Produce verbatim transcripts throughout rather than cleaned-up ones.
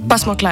Pa smo kle.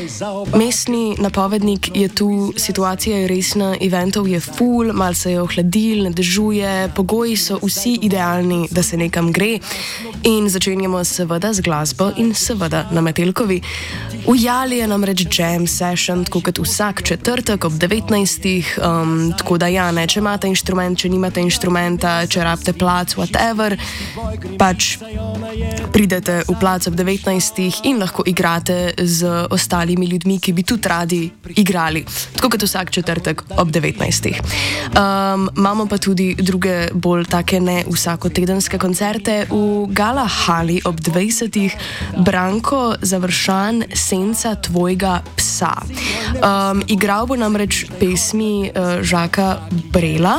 Mestni napovednik je tu, situacija je resna, eventov je full, mal se je ohladil, ne dežuje, pogoji so vsi idealni, da se nekam gre. In začenjamo seveda z glasbo in seveda na Metelkovi. V Jali je namreč jam session, tako kot vsak četrtek ob devetnajstih, um, tako da ja, ne, če imate inštrument, če nimate inštrumenta, če rabite plac, whatever, pač pridete v plac ob devetnajstih in lahko igrate z ostalimi ljudmi, ki bi tudi radi igrali, tako kot vsak četrtek ob devetnajstih. Um, imamo pa tudi druge bolj take ne vsakotedenske koncerte v Gala Hali ob dvajsetih, Branko Završan, Senca tvojega psa. Um, igral bo namreč pesmi uh, Žaka Brela.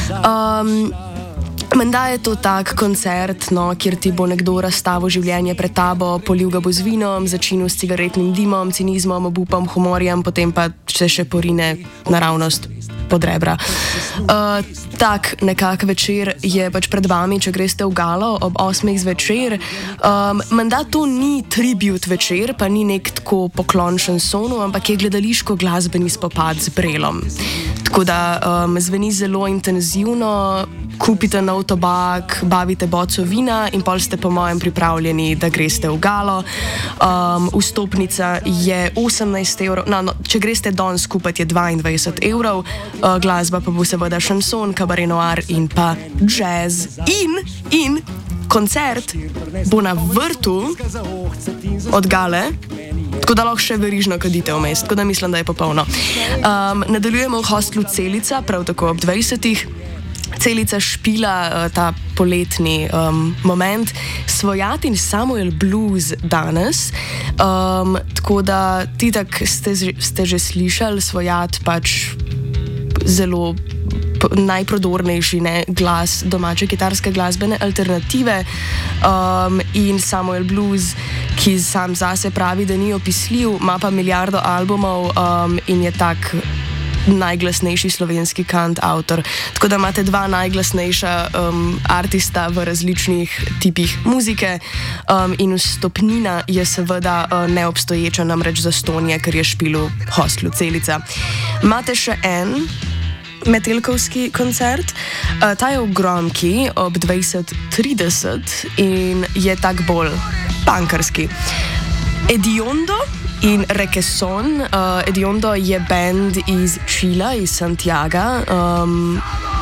Um, Menda je to tak koncert, no, kjer ti bo nekdo razstavil življenje pred tabo, polil ga bo z vinom, začinil s cigaretnim dimom, cinizmom, obupom, humorjem, potem pa se še porine naravnost pod rebra. Uh, tak nekak večer je pač pred vami, če greste v Galo ob osmih zvečer. Um, menda to ni tribute večer, pa ni nek tako poklon šansonu, ampak je gledališko glasbeni spopad z Brelom. Tako da um, zveni zelo intenzivno, kupite nov tobak, bavite boco vina in pol ste po mojem pripravljeni, da greste v Galo. Um, vstopnica je osemnajst evrov, no, no, če greste danes skupaj je dvaindvajset evrov, uh, glasba pa bo seveda šanson, kabaret noir in pa jazz. In, in koncert bo na vrtu od Gale, tako da lahko še verižno kadite vmes, tako da mislim, da je popolno. Um, nadaljujemo v hostlu Celica, prav tako ob dvajsetih. Celica špila ta poletni um, moment, Svojat in Samuel Blues danes. Um, tako da ti tak ste, ste že slišali, Svojat pač zelo najprodornejši ne, glas domače kitarske glasbene alternative um, in Samuel Blues, ki sam zase pravi, da ni opisljiv, ima pa milijardo albumov um, in je tak najglasnejši slovenski kant avtor. Tako da imate dva najglasnejša um, artista v različnih tipih muzike um, in vstopnina je seveda uh, neobstoječa, namreč za stonje, ker je špil v hostlu Celica. Imate še en metelkovski koncert, uh, ta je v Gromki ob dvajset trideset in je tak bolj punkerski. Ediondo in Requesón. Uh, Ediondo je band iz Čila, iz Santiaga. Um,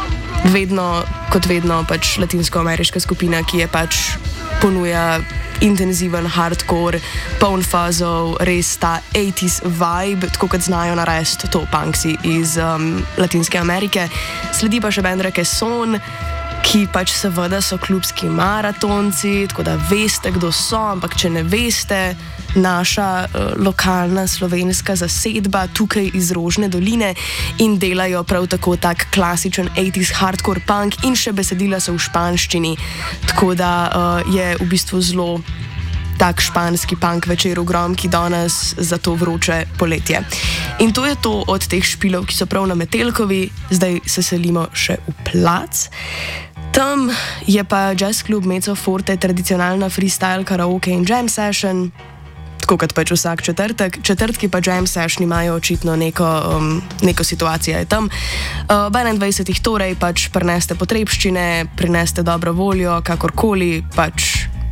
vedno, kot vedno, pač latinsko-ameriška skupina, ki je pač ponuja intenziven hardcore, poln fazov, res ta osemdesetih vibe, tako kot znajo narediti to punksi iz um, Latinske Amerike. Sledi pa še band Requesón, ki pač seveda so klubski maratonci, tako da veste, kdo so, ampak če ne veste, naša uh, lokalna slovenska zasedba tukaj iz Rožne doline in delajo prav tako tak klasičen osemdesetih hardcore punk in še besedila so v španščini, tako da uh, je v bistvu zelo tak španski punk večer v Gromki danes za to vroče poletje. In to je to od teh špilov, ki so prav na Metelkovi. Zdaj se selimo še v plac. Tam je pa jazz klub Mezzo Forte, tradicionalna freestyle, karaoke in jam session, tako kot pač vsak četrtek. Četrtki pa jam session imajo očitno neko, um, neko situacijo je tam. Uh, ob enaindvajsetih torej pač prineste potrebščine, prineste dobro voljo, kakorkoli, pač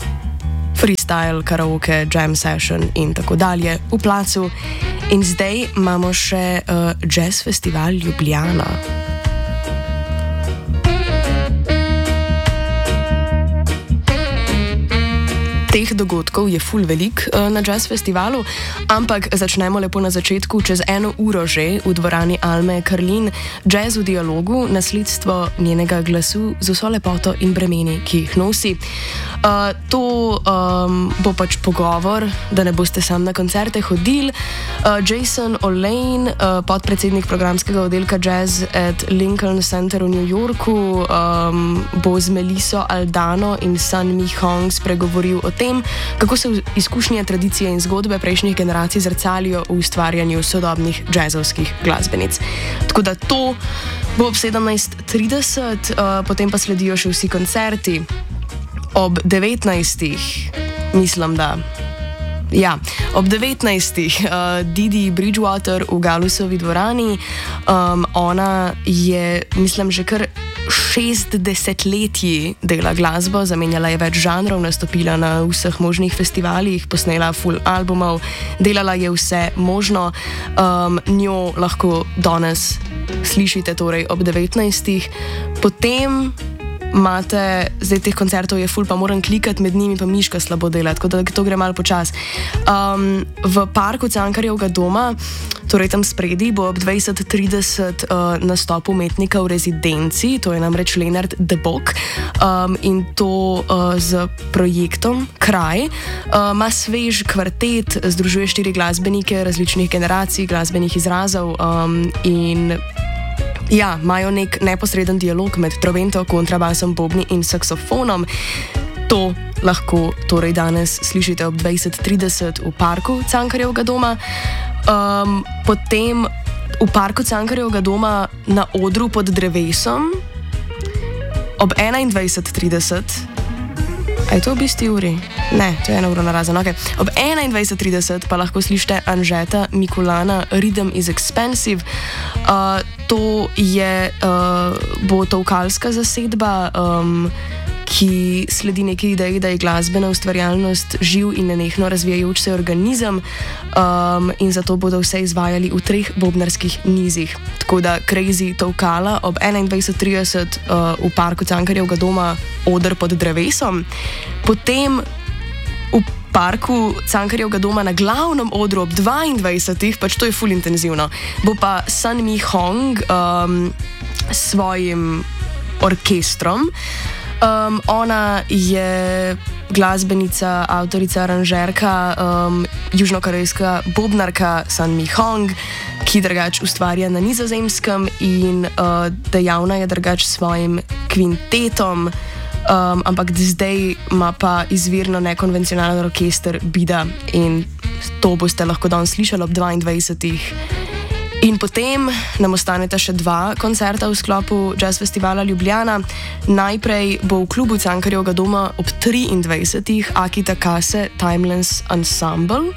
freestyle, karaoke, jam session in tako dalje v placu. In zdaj imamo še uh, Jazz Festival Ljubljana. Teh dogodkov je ful velik uh, na jazz festivalu, ampak začnemo lepo na začetku. Čez eno uro že v dvorani Alme Karlin, jazz v dialogu, nasledstvo njenega glasu z vso lepoto in bremeni, ki jih nosi. Uh, to um, bo pač pogovor, da ne boste sam na koncerte hodili. Uh, Jason Olane, uh, podpredsednik programskega oddelka Jazz at Lincoln Center v New Yorku, um, bo z Meliso Aldano in Sun Mi Hong spregovoril o tem, kako se izkušnje, tradicije in zgodbe prejšnjih generacij zrcalijo v ustvarjanju sodobnih jazzovskih glasbenic. Tako da to bo ob sedemnajst trideset, uh, potem pa sledijo še vsi koncerti. Ob devetnajstih, mislim, da ja, ob devetnajstih uh, Didi Bridgewater v Galusovi dvorani. Um, ona je, mislim, že kar šest desetletji dela glasbo, zamenjala je več žanrov, nastopila na vseh možnih festivalih, posnela full albumov, delala je vse možno. Um, njo lahko danes slišite torej ob devetnajstih. Potem imate, zdaj teh koncertov je full, pa moram klikati med njimi, pa miška slabo dela, tako da to gre malo počas. Um, v parku Cankarjevega doma, torej tam spredi, bo ob dvajset trideset uh, nastop umetnika v rezidenci, to je namreč Leonard Debok, um, in to uh, z projektom Kraj. Ima uh, svež kvartet, združuje štiri glasbenike različnih generacij, glasbenih izrazov um, in ja, imajo nek neposreden dialog med trobento, kontrabasom, bobni in saksofonom. To lahko torej danes slišite ob dvajset trideset v parku Cankarjevega doma. Um, potem v parku Cankarjevega doma na odru pod drevesom ob enaindvajset trideset. A je to v bistvu uri? Ne, to je ena ura narazen. Okay. Ob enaindvajset trideset pa lahko slišite Anžeta Mikulana, Rhythm is Expensive. Uh, to je, uh, bo tovkalska zasedba, um, ki sledi neki ideji, da je glasbena ustvarjalnost živ in nenehno razvijajoč se organizem, um, in zato bodo vse izvajali v treh bobnarskih nizih. Tako da Crazy Tovkala ob enaindvajset trideset uh, v parku Cankarjevega doma, oder pod drevesom. Potem v parku Cankarjevega doma na glavnem odru ob dvaindvajsetih, pač to je full intenzivno, bo pa Sun Mi Hong um, s svojim orkestrom. Um, ona je glasbenica, avtorica, aranžerka, um, južnokorejska bobnarka Sun Mi Hong, ki drugač ustvarja na Nizozemskem in uh, dejavna je drugač s svojim kvintetom, um, ampak zdaj ima pa izvirno nekonvencionalen orkester Bida in to boste lahko danes slišali ob dvaindvajsetih. In potem nam ostaneta še dva koncerta v sklopu Jazz Festivala Ljubljana. Najprej bo v klubu Cankarjevega doma ob triindvajsetih Akita Kase Timeless Ensemble.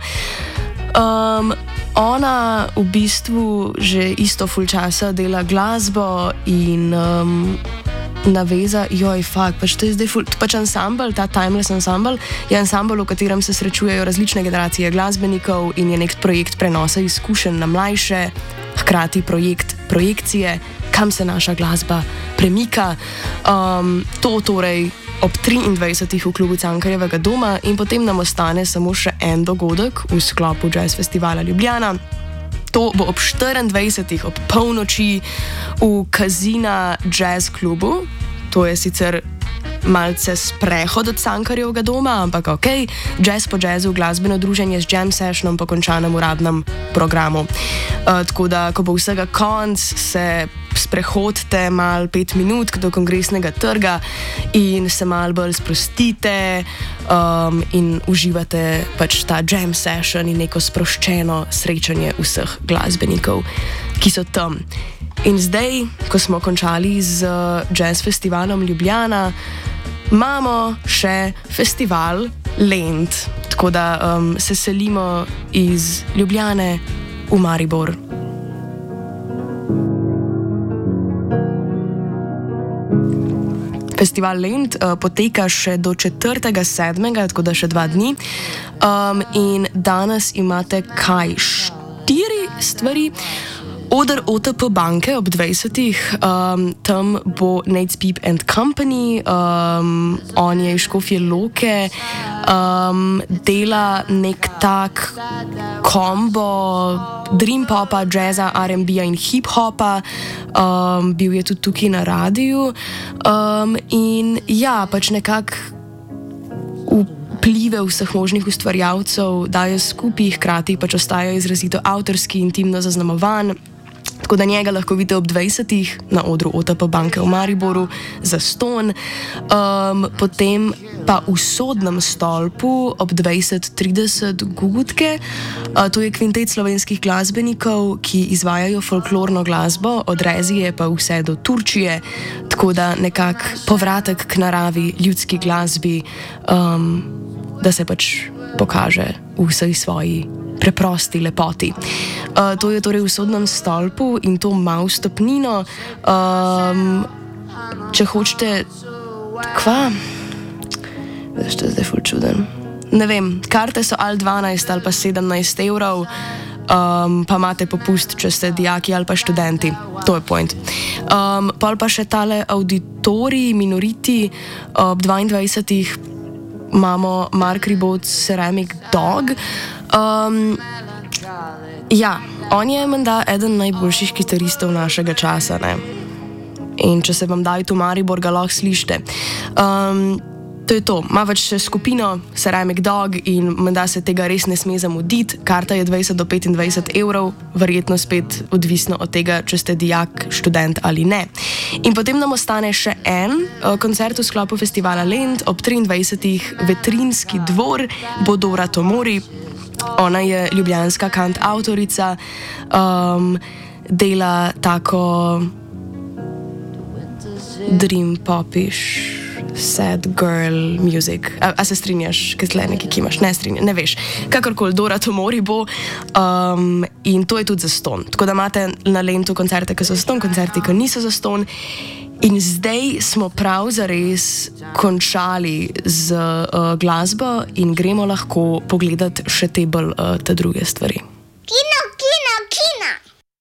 Um, ona v bistvu že isto full časa dela glasbo in um, naveza, joj, fakt, pač to je zdaj ful, pač ansambl, ta Timeless Ensemble je ansambl, v katerem se srečujejo različne generacije glasbenikov in je nek projekt prenosa izkušenj na mlajše, hkrati projekt projekcije, kam se naša glasba premika. Um, to torej ob triindvajsetih v klubu Cankarjevega doma in potem nam ostane samo še en dogodek v sklopu Jazz Festivala Ljubljana. To bo ob štiriindvajsetih ob polnoči v Casina Jazz klubu. To je sicer malce sprehod od Cankarjevega doma, ampak ok, jazz po jazzu, glasbeno druženje z jam sessionom po končanem uradnem programu. Uh, tako da, ko bo vsega konc, se sprehodite mal pet minut do Kongresnega trga in se mal bolj sprostite um, in uživate pač ta jam session in neko sproščeno srečanje vseh glasbenikov, ki so tam. In zdaj, ko smo končali z uh, Jazz Festivalom Ljubljana, imamo še festival Lent, tako da um, se selimo iz Ljubljane v Maribor. Festival Lent uh, poteka še do četrtega sedmega, tako da še dva dni. Um, in danes imate kaj? Štiri stvari. Oder O T P banke ob dvajsetih, um, tam bo Nate Speep and Company, um, on je iz Škofje Loke, um, dela nek tak kombo dream popa, jazza, R and B in hip hopa, um, bil je tudi tukaj na radiju um, in ja, pač nekak vplive vseh možnih ustvarjalcev dajo skupaj, hkrati pač ostaja izrazito avtorski, intimno zaznamovan. Tako da njega lahko vidite ob dvajsetih na odru O T P banke v Mariboru za ston. Um, potem pa v Sodnem stolpu ob dvajset trideset Gugutke. Uh, to je kvintet slovenskih glasbenikov, ki izvajajo folklorno glasbo, od Rezije pa vse do Turčije. Tako da nekak povratek k naravi, ljudski glasbi, um, da se pač pokaže v vsej svoji preprosti lepoti. Uh, to je torej v Sodnem stolpu in to malo stopnino. Um, če hočete, kva? Veš, to je zdaj ful čuden. Ne vem, karte so ali dvanajst ali pa sedemnajst evrov, um, pa imate popust, če ste dijaki ali pa študenti. To je point. Um, pol pa še tale auditorij, minoriti, ob dvaindvajsetih imamo Mark Ribot Ceramic Dog. Um, ja, on je menda eden najboljših kitaristov našega časa, ne? In če se vam daj tu Maribor, ga lahko slište. Um, to je to, ima več skupino Ceramic Dog in menda se tega res ne sme zamuditi. Karta je dvajset do petindvajset evrov, verjetno spet odvisno od tega, če ste dijak, študent ali ne. In potem nam ostane še en uh, koncert v sklopu festivala Lent ob triindvajsetih, Vetrinski dvor, bo Dora Tomori. Ona je ljubljanska kant avtorica, um, dela tako dream popish, sad girl music. A, a se strinjaš, kaj tle neki, ki imaš? Ne strinjaš, ne veš. Kakorkoli, Dora Tomori bo um, in to je tudi zaston. Tako da imate na Lentu koncerte, ki so zaston, koncerti, ki niso zaston. In zdaj smo prav zares končali z uh, glasbo in gremo lahko pogledati še te bolj uh, te druge stvari. Kino, kino, kino!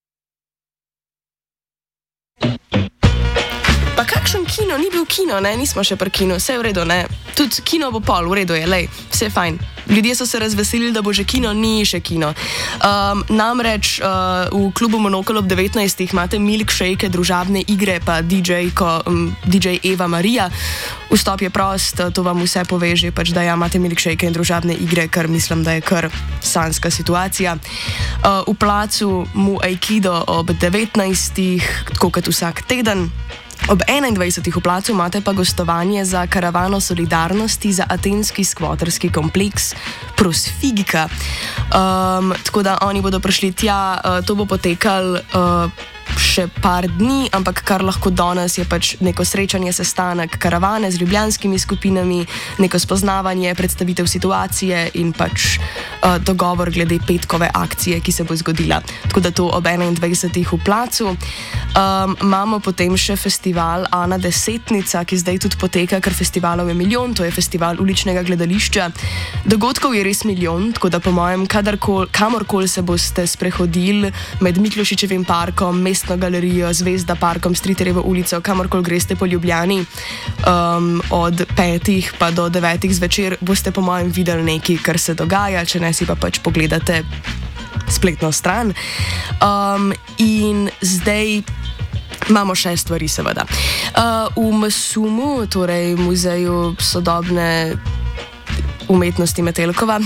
Pa kakšen kino? Ni bil kino, ne? Nismo še pri kino, vse je v redu, ne? Tudi kino bo pol, v redu je, lej, vse je fajn. Ljudje so se razveselili, da bo že kino, ni še kino. Um, namreč uh, v klubu Monokol ob devetnajstih imate milkshake, družabne igre, pa D J, ko, um, D J Eva Marija. Vstop je prost, to vam vse poveže, pač da ja, imate milkshake in družabne igre, kar mislim, da je kar sanska situacija. Uh, v placu Mu Aikido ob devetnajstih, tako kot vsak teden. Ob enaindvajsetih v placu imate pa gostovanje za karavano solidarnosti za atenski skvoterski kompleks Prosfigika. Um, tako da oni bodo prišli tja, uh, to bo potekalo uh, še par dni, ampak kar lahko danes je pač neko srečanje, sestanek karavane z ljubljanskimi skupinami, neko spoznavanje, predstavitev situacije in pač uh, dogovor glede petkove akcije, ki se bo zgodila. Tako da to ob enaindvajsetih v placu. Um, imamo potem še festival Ana Desetnica, ki zdaj tudi poteka, ker festivalov je milijon, to je festival uličnega gledališča. Dogodkov je res milijon, tako da po mojem, kamorkoli se boste sprehodili med Miklošičevim parkom, Mestno galerijo, Zvezda parkom, Striterjevo ulico, kamorkoli greste po Ljubljani, um, od petih pa do devetih zvečer, boste po mojem videli nekaj, kar se dogaja, če ne si pa pač pogledate spletno stran. Um, in zdaj imamo še stvari, seveda. Uh, v Masumu, torej muzeju sodobne umetnosti Metelkova,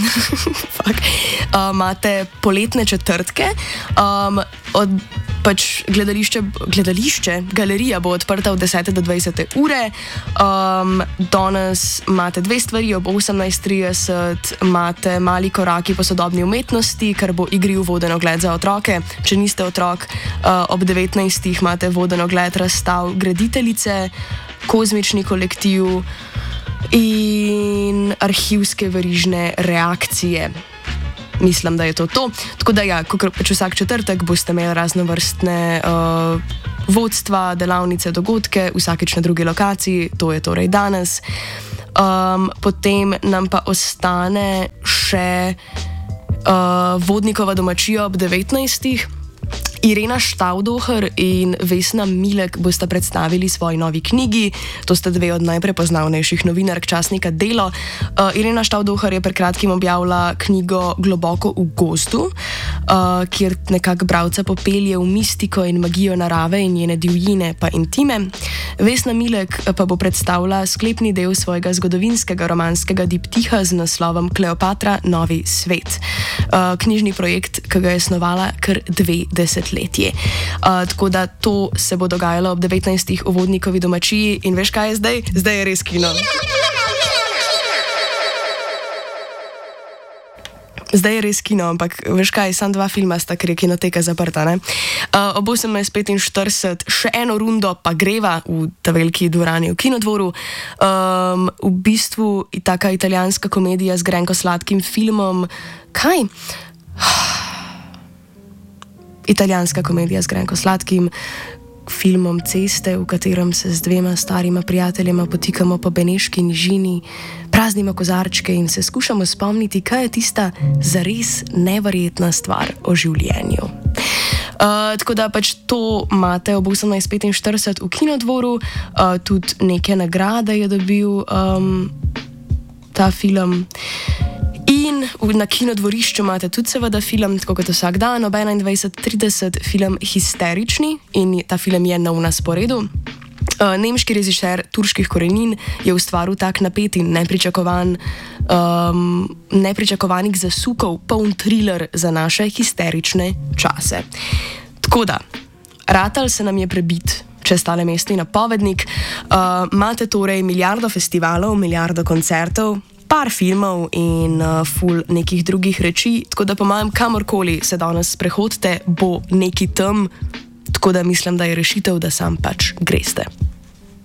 uh, imate poletne četrtke. Um, od, pač gledališče, gledališče, galerija bo odprta od desete do dvajsete ure. Um, danes imate dve stvari, ob osemnajst trideset imate Mali koraki po sodobni umetnosti, kar bo igriv voden ogled za otroke. Če niste otrok, uh, ob devetnajstih imate voden ogled razstav Graditeljice, Kozmični kolektiv in arhivske verižne reakcije. Mislim, da je to to. Tako da ja, pač vsak četrtek boste imeli raznovrstne uh, vodstva, delavnice, dogodke, vsakeč na drugi lokaciji, to je torej danes. Um, potem nam pa ostane še uh, Vodnikova domačija ob devetnajstih. Irena Štavdoher in Vesna Milek bosta predstavili svoji novi knjigi. To sta dve od najprepoznavnejših novinark časnika Delo. Uh, Irena Štavdoher je pred kratkim objavila knjigo Globoko v gozdu, uh, kjer nekako bralca popelje v mistiko in magijo narave in njene divjine pa intime. Vesna Milek pa bo predstavila sklepni del svojega zgodovinskega romanskega diptiha z naslovom Kleopatra Novi svet. Uh, knjižni projekt, ki ga je snovala kar dve desetletji. Uh, tako da to se bo dogajalo ob devetnajstih v Vodnikovi domačiji in veš kaj je zdaj? Zdaj je res kino. zdaj je res kino, ampak veš kaj, samo dva filma sta, ker je kinoteka zaprta. Uh, ob osemnajst petinštirideset še eno rundo pa greva v ta veliki dvorani v Kinodvoru. Um, v bistvu je taka italijanska komedija z grenko sladkim filmom. Kaj? Italijanska komedija z grenko sladkim filmom Ceste, v katerem se z dvema starima prijateljema potikamo po Beneški nižini, praznimo kozarčke in se skušamo spomniti, kaj je tista zares neverjetna stvar o življenju. Uh, tako da pač to imate ob osemnajst petinštirideset v Kinodvoru, uh, tudi neke nagrade je dobil um, ta film. In na Kinodvorišču imate tudi seveda film, tako kot vsak dan, ob enaindvajset trideset film Histerični in ta film je nov na sporedu. Uh, nemški režiser turških korenin je ustvaril tak napet in nepričakovan, um, nepričakovanih zasukov, poln thriller za naše histerične čase. Tako da, ratal se nam je prebit čez tale mestni napovednik. Uh, imate torej milijardo festivalov, milijardo koncertov, par filmov in uh, ful nekih drugih reči, tako da po mojem kamorkoli se danes sprehodite, bo neki tam, tako da mislim, da je rešitev, da sam pač greste.